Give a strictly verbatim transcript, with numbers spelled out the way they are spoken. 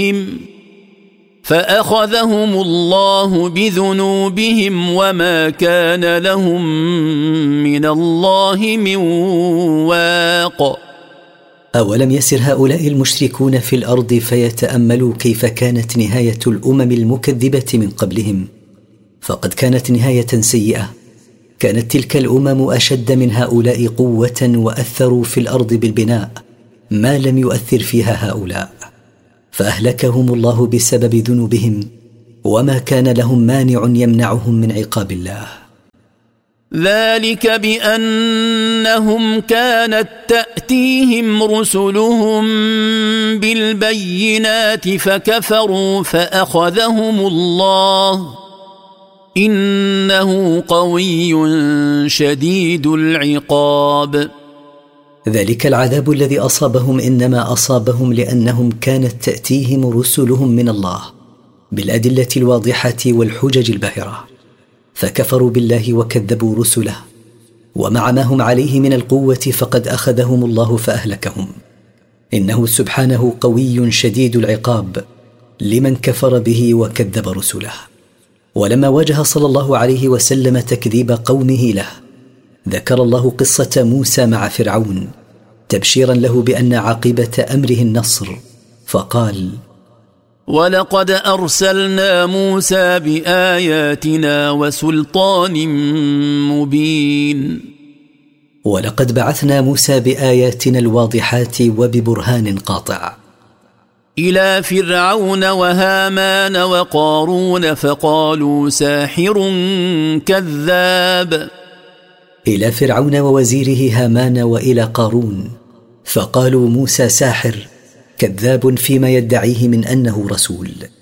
فأخذهم الله بذنوبهم وما كان لهم من الله من واق. أولم يسر هؤلاء المشركون في الأرض فيتأملوا كيف كانت نهاية الأمم المكذبة من قبلهم؟ فقد كانت نهاية سيئة. كانت تلك الأمم أشد من هؤلاء قوة وأثروا في الأرض بالبناء ما لم يؤثر فيها هؤلاء، فأهلكهم الله بسبب ذنوبهم وما كان لهم مانع يمنعهم من عقاب الله. ذلك بأنهم كانت تأتيهم رسلهم بالبينات فكفروا فأخذهم الله إنه قوي شديد العقاب. ذلك العذاب الذي أصابهم إنما أصابهم لأنهم كانت تأتيهم رسلهم من الله بالأدلة الواضحة والحجج الباهرة، فكفروا بالله وكذبوا رسله، ومع ما هم عليه من القوة فقد أخذهم الله فأهلكهم. إنه سبحانه قوي شديد العقاب لمن كفر به وكذب رسله. ولما واجه صلى الله عليه وسلم تكذيب قومه له ذكر الله قصة موسى مع فرعون تبشيرا له بأن عاقبة أمره النصر، فقال: ولقد أرسلنا موسى بآياتنا وسلطان مبين. ولقد بعثنا موسى بآياتنا الواضحات وببرهان قاطع إلى فرعون وهامان وقارون فقالوا ساحر كذاب. إلى فرعون ووزيره هامان وإلى قارون فقالوا موسى ساحر كذاب فيما يدعيه من أنه رسول.